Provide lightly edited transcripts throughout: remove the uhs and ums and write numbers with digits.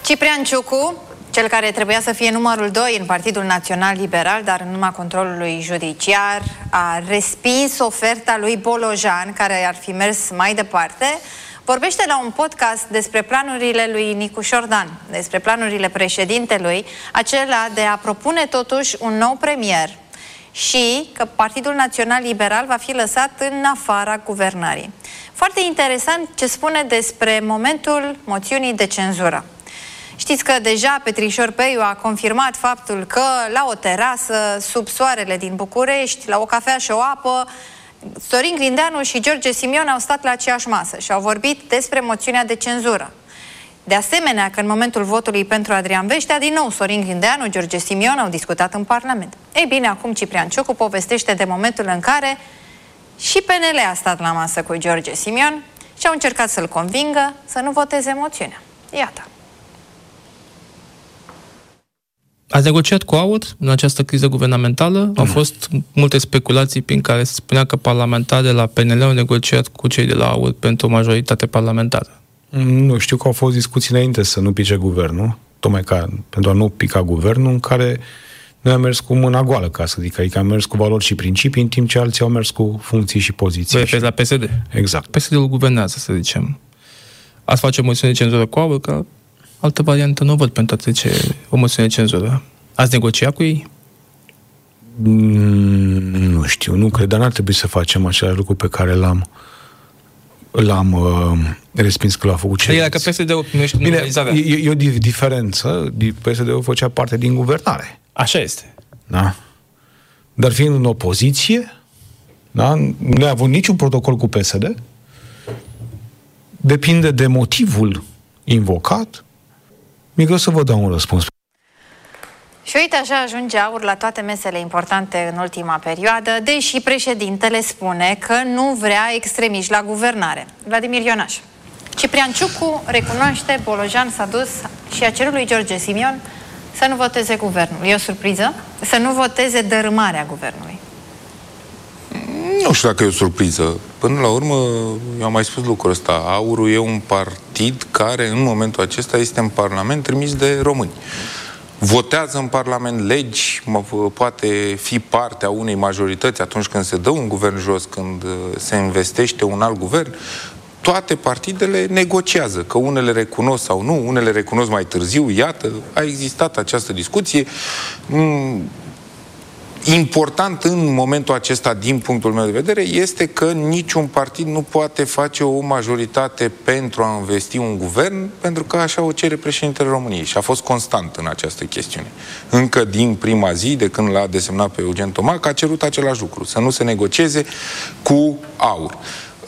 Ciprian Ciucu, cel care trebuia să fie numărul 2 în Partidul Național Liberal, dar în urma controlului judiciar, a respins oferta lui Bolojan, care ar fi mers mai departe. Vorbește la un podcast despre planurile lui Nicu Șordan, despre planurile președintelui, acela de a propune totuși un nou premier și că Partidul Național Liberal va fi lăsat în afara guvernării. Foarte interesant ce spune despre momentul moțiunii de cenzură. Știți că deja Petrișor Peiu a confirmat faptul că la o terasă, sub soarele din București, la o cafea și o apă, Sorin Grindeanu și George Simion au stat la aceeași masă și au vorbit despre moțiunea de cenzură. De asemenea, că în momentul votului pentru Adrian Veștea, din nou Sorin Grindeanu, George Simion au discutat în Parlament. Ei bine, acum Ciprian Ciucu povestește de momentul în care și PNL a stat la masă cu George Simion și au încercat să-l convingă să nu voteze moțiunea. Iată. Ați negociat cu AUR în această criză guvernamentală? Au fost multe speculații prin care se spunea că parlamentarii de la PNL au negociat cu cei de la AUR pentru o majoritate parlamentară. Nu, știu că au fost discuții înainte să nu pice guvernul, tocmai pentru a nu pica guvernul, în care noi am mers cu mâna goală, ca să zic, adică am mers cu valori și principii, în timp ce alții au mers cu funcții și poziții. La PSD? Exact. PSD-ul guvernează, să zicem. Ați face o moțiune de cenzură cu AUR, că altă variantă nu văd pentru a trece o moțiune de cenzură. Ați negociat cu ei? Nu știu, nu cred, dar n-ar trebui să facem același lucru pe care l-am respins că l-a făcut ceilalți. Dacă PSD-ul primește nominalizarea. E o diferență. PSD-ul făcea parte din guvernare. Așa este. Da? Dar fiind în opoziție, da? Nu a avut niciun protocol cu PSD, depinde de motivul invocat, mi-e greu să vă dau un răspuns. Și uite, așa ajunge AUR la toate mesele importante în ultima perioadă, deși președintele spune că nu vrea extremiști la guvernare. Vladimir Ionaș. Ciprian Ciucu recunoaște, Bolojan s-a dus și a cerut lui George Simion să nu voteze guvernul. E o surpriză? Să nu voteze dărâmarea guvernului. Nu știu dacă e o surpriză. Până la urmă, eu am mai spus lucrul ăsta. AUR-ul e un partid care în momentul acesta este în Parlament trimis de români. Votează în Parlament legi, poate fi parte a unei majorități atunci când se dă un guvern jos, când se investește un alt guvern. Toate partidele negociază, că unele recunosc sau nu, unele recunosc mai târziu. Iată, a existat această discuție. Important în momentul acesta, din punctul meu de vedere, este că niciun partid nu poate face o majoritate pentru a investi un guvern, pentru că așa o cere președintele României și a fost constant în această chestiune. Încă din prima zi, de când l-a desemnat pe Eugen Tomac, a cerut același lucru, să nu se negocieze cu AUR.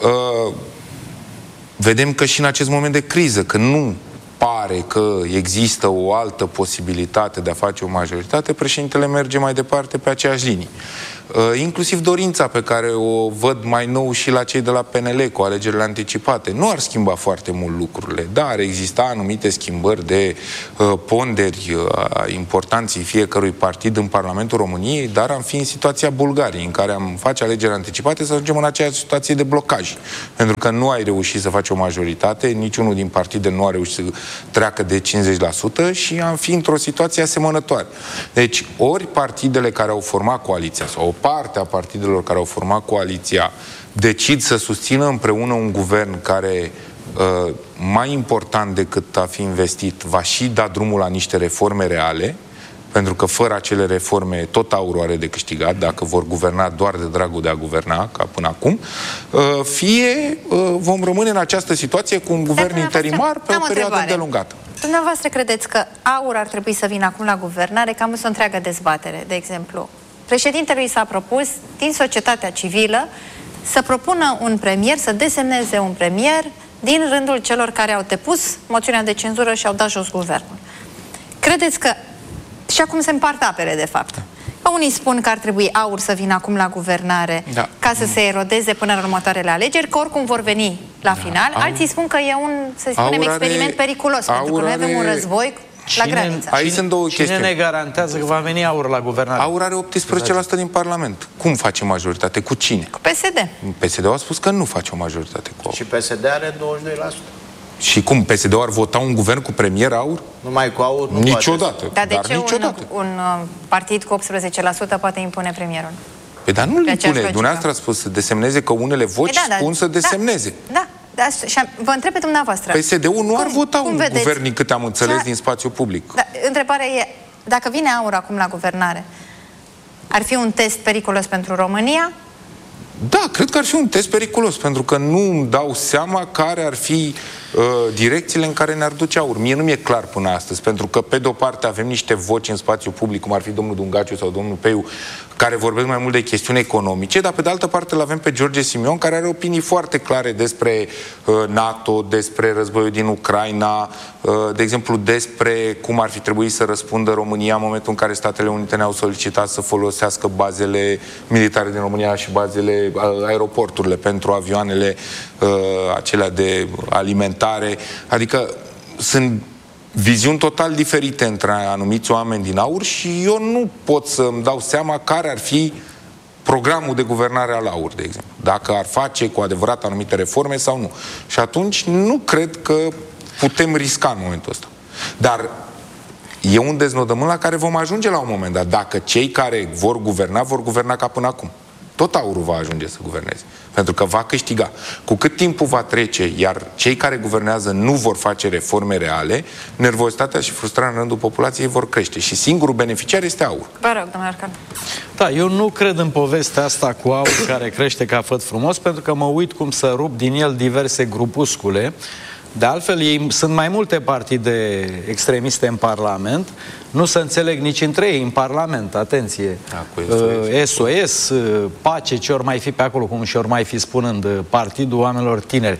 Vedem că și în acest moment de criză, că nu pare că există o altă posibilitate de a face o majoritate, președintele merge mai departe pe aceeași linie. Inclusiv dorința pe care o văd mai nou și la cei de la PNL cu alegerile anticipate. Nu ar schimba foarte mult lucrurile, dar exista anumite schimbări de ponderi a importanței fiecărui partid în Parlamentul României, dar am fi în situația Bulgariei, în care am face alegeri anticipate, să ajungem în aceeași situație de blocaj. Pentru că nu ai reușit să faci o majoritate, niciunul din partide nu a reușit să treacă de 50% și am fi într-o situație asemănătoare. Deci, ori partidele care au format coaliția sau o parte a partidelor care au format coaliția decid să susțină împreună un guvern care, mai important decât a fi investit, va și da drumul la niște reforme reale, pentru că fără acele reforme tot AUR are de câștigat, dacă vor guverna doar de dragul de a guverna, ca până acum, fie vom rămâne în această situație cu un guvern interimar pe o perioadă îndelungată. Dumneavoastră credeți că AUR ar trebui să vină acum la guvernare? Că am văzut o întreagă dezbatere, de exemplu. Președintelui s-a propus, din societatea civilă, să propună un premier, să desemneze un premier din rândul celor care au depus moțiunea de cenzură și au dat jos guvernul. Credeți că... Și acum se împart apele, de fapt. Că unii spun că ar trebui AUR să vină acum la guvernare ca să se erodeze până la următoarele alegeri, că oricum vor veni la final. Alții spun că e un, să spunem, experiment periculos, pentru că noi avem un război la graniță. Aici sunt două chestiuni. Cine ne garantează că va veni AUR la guvernare? AUR are 18% din Parlament. Cum face majoritate? Cu cine? Cu PSD. PSD-ul a spus că nu face o majoritate cu AUR. Și PSD are 22%. Și cum? PSD-ul ar vota un guvern cu premier aur? Numai cu aur nu niciodată. Dar de ce niciodată. un partid cu 18% poate impune premierul? Păi dar nu-l impune. Dumneavoastră a spus să desemneze, că unele voci spun să desemneze. Da, și vă întreb pe dumneavoastră. PSD-ul nu ar vota un guvern, din câte am înțeles, din spațiu public. Da, întrebarea e, dacă vine aur acum la guvernare, ar fi un test periculos pentru România? Da, cred că ar fi un test periculos, pentru că nu îmi dau seama care ar fi direcțiile în care ne-ar duce aur. Mie nu mi-e clar până astăzi, pentru că pe de-o parte avem niște voci în spațiu public, cum ar fi domnul Dungaciu sau domnul Peiu, care vorbesc mai mult de chestiuni economice, dar pe de altă parte îl avem pe George Simion, care are opinii foarte clare despre NATO, despre războiul din Ucraina, de exemplu despre cum ar fi trebuit să răspundă România în momentul în care Statele Unite ne-au solicitat să folosească bazele militare din România și bazele, aeroporturile pentru avioanele acelea de alimentare. Adică sunt viziuni total diferite între anumiți oameni din aur și eu nu pot să-mi dau seama care ar fi programul de guvernare al aur, de exemplu. Dacă ar face cu adevărat anumite reforme sau nu. Și atunci nu cred că putem risca în momentul ăsta. Dar e un deznodământ la care vom ajunge la un moment dat. Dacă cei care vor guverna ca până acum. Tot aurul va ajunge să guverneze. Pentru că va câștiga. Cu cât timpul va trece, iar cei care guvernează nu vor face reforme reale, nervozitatea și frustrarea în rândul populației vor crește. Și singurul beneficiar este aur. Vă rog, domnule Arcan. Da, eu nu cred în povestea asta cu aur care crește ca făt frumos, pentru că mă uit cum să rup din el diverse grupuscule. De altfel, sunt mai multe partide extremiste în Parlament. Nu se înțeleg nici între ei în Parlament, atenție. SOS, Pace, ce ori mai fi pe acolo, cum și ori mai fi spunând, Partidul Oamenilor Tineri.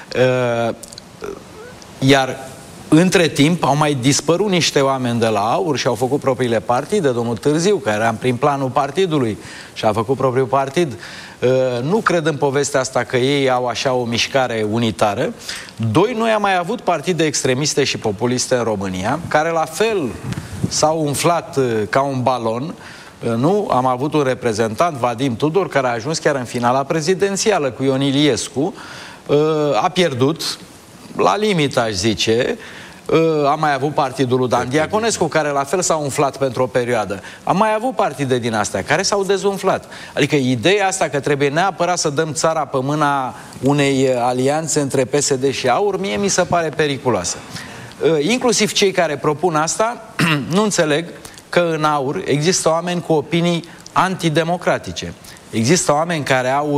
Iar între timp au mai dispărut niște oameni de la aur și au făcut propriile partide. Domnul Târziu, care era în prim planul partidului și a făcut propriul partid. Nu cred în povestea asta că ei au așa o mișcare unitară. Doi, noi am mai avut partide extremiste și populiste în România, care la fel s-au umflat ca un balon. Nu? Am avut un reprezentant, Vadim Tudor, care a ajuns chiar în finala prezidențială cu Ion Iliescu. A pierdut, la limită, aș zice. Am mai avut partidul lui Dan Diaconescu, care la fel s-a umflat pentru o perioadă. Am mai avut partide din astea care s-au dezumflat. Adică ideea asta că trebuie neapărat să dăm țara pe mâna unei alianțe între PSD și AUR, mie mi se pare periculoasă. Inclusiv cei care propun asta nu înțeleg că în AUR există oameni cu opinii antidemocratice. Există oameni care au,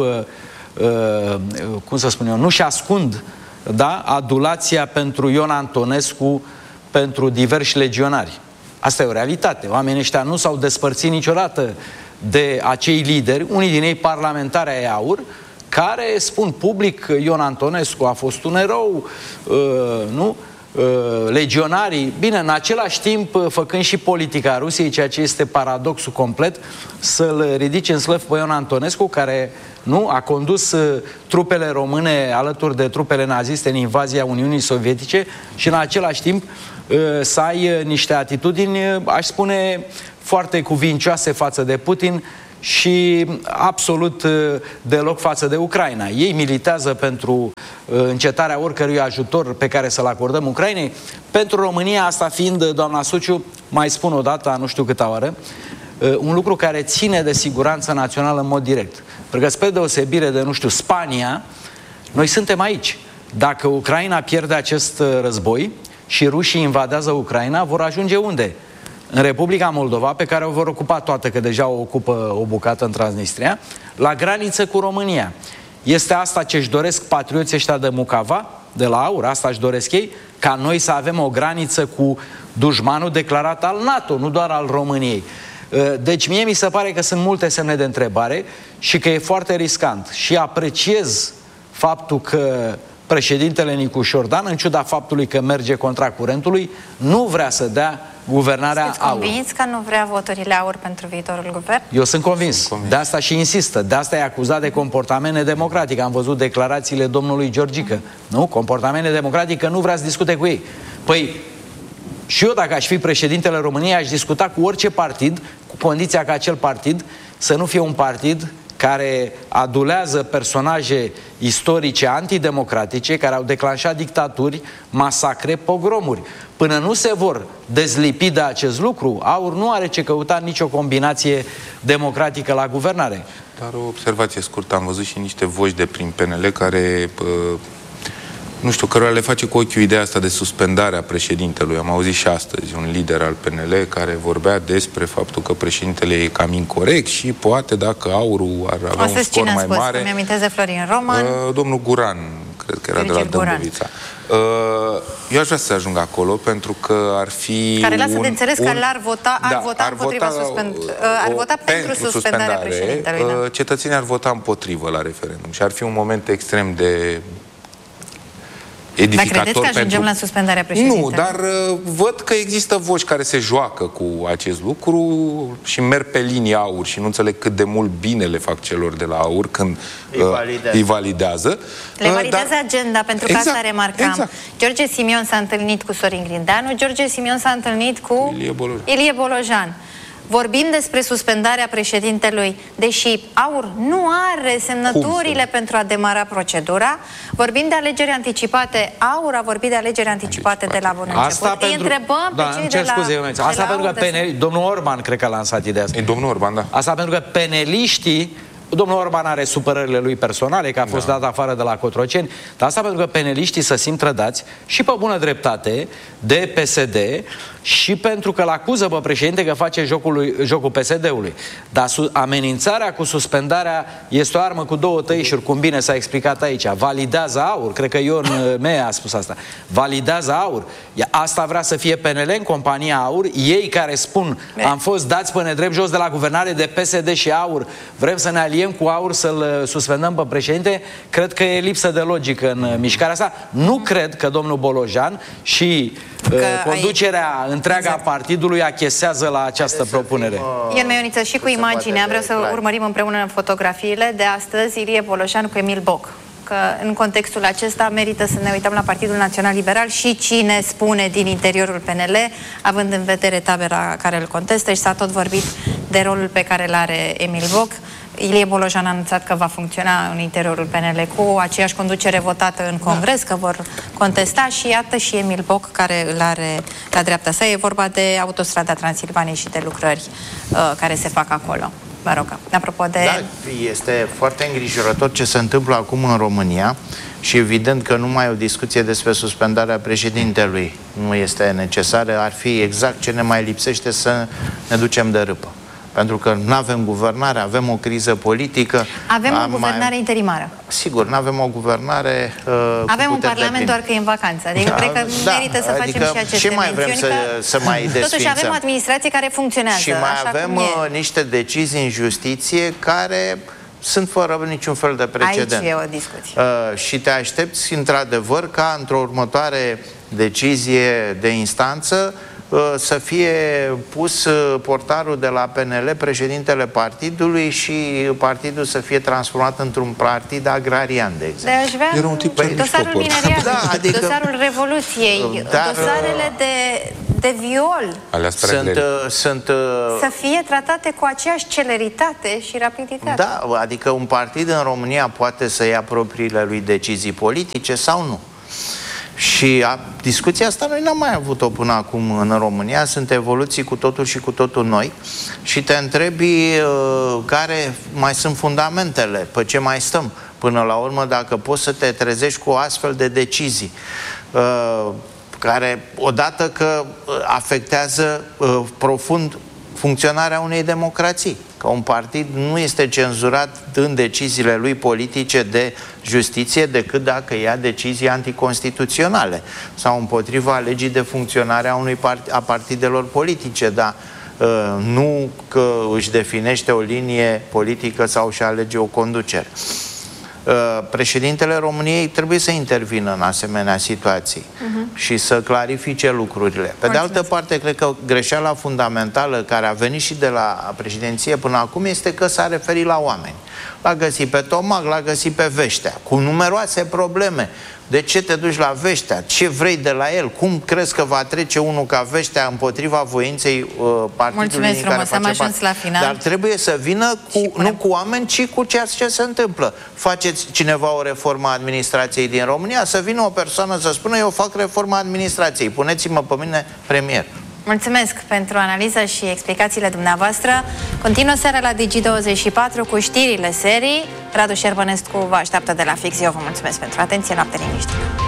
cum să spun eu, nu-și ascund, da, adulația pentru Ion Antonescu, pentru diversi legionari. Asta e o realitate. Oamenii ăștia nu s-au despărțit niciodată de acei lideri, unii din ei parlamentari ai AUR, care spun public că Ion Antonescu a fost un erou, nu? Legionarii, bine, în același timp făcând și politica Rusiei, ceea ce este paradoxul complet, să-l ridice în slăv pe Ion Antonescu, care nu a condus trupele române alături de trupele naziste în invazia Uniunii Sovietice și în același timp să ai niște atitudini, aș spune, foarte cuvincioase față de Putin și absolut deloc față de Ucraina. Ei militează pentru încetarea oricărui ajutor pe care să-l acordăm Ucrainei. Pentru România, asta fiind, doamna Suciu, mai spun o dată, nu știu câta oară, un lucru care ține de siguranță națională în mod direct. Pentru că, spre deosebire de, nu știu, Spania, noi suntem aici. Dacă Ucraina pierde acest război și rușii invadează Ucraina, vor ajunge unde? În Republica Moldova, pe care o vor ocupa toată, că deja o ocupă o bucată în Transnistria, la graniță cu România. Este asta ce își doresc patrioții ăștia de Mucava, de la AUR, asta își doresc ei, ca noi să avem o graniță cu dușmanul declarat al NATO, nu doar al României. Deci mie mi se pare că sunt multe semne de întrebare și că e foarte riscant. Și apreciez faptul că președintele Nicu Șordan, în ciuda faptului că merge contra curentului, nu vrea să dea guvernarea AUR. Sunteți convins că nu vrea voturile AUR pentru viitorul guvern? Eu sunt convins. De asta și insistă. De asta e acuzat de comportament nedemocratic. Am văzut declarațiile domnului Georgică. Nu? Comportament nedemocratic, că nu vrea să discute cu ei. Păi, și eu, dacă aș fi președintele României, aș discuta cu orice partid, cu condiția ca acel partid să nu fie un partid care adulează personaje istorice antidemocratice, care au declanșat dictaturi, masacre, pogromuri. Până nu se vor dezlipi de acest lucru, AUR nu are ce căuta nicio combinație democratică la guvernare. Dar o observație scurtă, am văzut și niște voci de prin PNL care, nu știu, cărora le face cu ochiul ideea asta de suspendare a președintelui. Am auzit și astăzi un lider al PNL care vorbea despre faptul că președintele e cam incorect și poate dacă AUR-ul ar avea un scor mai mare... Mi amintesc de Florin Roman. Domnul Guran, cred că era de la Dâmbovița. Eu aș vrea să ajung acolo pentru că ar fi... Care lasă de înțeles că ar vota pentru suspendarea președintelui. Da. Cetățenii ar vota împotrivă la referendum și ar fi un moment extrem de edificator. Dar credeți că ajungem la suspendarea președintelui? Nu, dar văd că există voci care se joacă cu acest lucru și merg pe linia AUR și nu înțeleg cât de mult bine le fac celor de la AUR când îi validează. Le validează agenda, pentru că asta remarcam. Exact. George Simion s-a întâlnit cu Sorin Grindeanu, George Simion s-a întâlnit cu Ilie Bolojan. Vorbim despre suspendarea președintelui, deși AUR nu are semnăturile pentru a demara procedura. Vorbim de alegeri anticipate. AUR a vorbit de alegeri anticipate de la bun început. Îi întrebăm pe cei de la... Asta pentru că domnul Orban cred că a lansat ideea asta. E domnul Orban, da. Asta pentru că peneliștii... Domnul Orban are supărările lui personale, că a fost dat afară de la Cotroceni, dar asta pentru că peneliștii se simt trădați și pe bună dreptate de PSD și pentru că l-acuză pe președinte că face jocul PSD-ului. Dar amenințarea cu suspendarea este o armă cu două tăișuri, cum bine s-a explicat aici. Validează AUR, cred că Ion Mea a spus asta. Validează AUR. Asta vrea să fie PNL în compania AUR, ei care spun am fost dați pe nedrept jos de la guvernare de PSD și AUR, vrem să ne aliem cu AUR să-l suspendăm pe președinte. Cred că e lipsă de logică în mișcarea asta. Nu cred că domnul Bolojan și conducerea întreaga a partidului achesează la această propunere. Ion Meioniță, și cu imaginea, vreau să urmărim împreună fotografiile de astăzi, Ilie Bolojan cu Emil Boc. Că în contextul acesta merită să ne uităm la Partidul Național Liberal și cine spune din interiorul PNL, având în vedere tabera care îl contestă, și s-a tot vorbit de rolul pe care îl are Emil Boc. Ilie Bolojan a anunțat că va funcționa în interiorul PNL cu aceeași conducere votată în Congres, că vor contesta, și iată și Emil Boc care îl are la dreapta sa. E vorba de autostrada Transilvaniei și de lucrări care se fac acolo. Mă rog, apropo de... Da, este foarte îngrijorător ce se întâmplă acum în România și evident că nu mai e o discuție despre suspendarea președintelui. Nu este necesară, ar fi exact ce ne mai lipsește, să ne ducem de râpă. Pentru că nu avem guvernare, avem o criză politică. Avem o guvernare interimară. Sigur, nu avem o guvernare avem un parlament doar că e în vacanță. Adică cred că merită să facem și aceste ce mai vrem să mai desfințăm? Totuși avem o administrație care funcționează. Și mai avem niște decizii în justiție care sunt fără niciun fel de precedent. Aici e o discuție. Și te aștepți într-adevăr ca într-o următoare decizie de instanță să fie pus portarul de la PNL, președintele partidului, și partidul să fie transformat într-un partid agrarian, de exemplu. Dosarul mineriat, dosarul Revoluției, dosarele de viol să fie tratate cu aceeași celeritate și rapiditate. Da, adică un partid în România poate să ia propriile lui decizii politice sau nu. Și discuția asta noi n-am mai avut-o până acum în România. Sunt evoluții cu totul și cu totul noi. Și te întrebi care mai sunt fundamentele, pe ce mai stăm până la urmă, dacă poți să te trezești cu astfel de decizii care, odată că afectează profund funcționarea unei democrații. Că un partid nu este cenzurat în deciziile lui politice de justiție decât dacă ia decizii anticonstituționale sau împotriva legii de funcționare a partidelor politice, dar nu că își definește o linie politică sau își alege o conducere. Președintele României trebuie să intervină în asemenea situații și să clarifice lucrurile. Pe de altă parte, cred că greșeala fundamentală care a venit și de la președinție până acum este că s-a referit la oameni. L-a găsit pe Tomac, l-a găsit pe Veștea, cu numeroase probleme De ce te duci la Veștea? Ce vrei de la el? Cum crezi că va trece unul ca Veștea împotriva voinței partidului în care face parte? La final. Dar trebuie să vină nu cu oameni, ci cu ceea ce se întâmplă. Faceți cineva o reformă a administrației din România? Să vină o persoană să spună: eu fac reforma administrației, puneți-mă pe mine premier. Mulțumesc pentru analiza și explicațiile dumneavoastră. Continuă seara la Digi24 cu știrile serii. Radu Șerbănescu vă așteaptă de la fix. Eu vă mulțumesc pentru atenție. Noapte liniștită.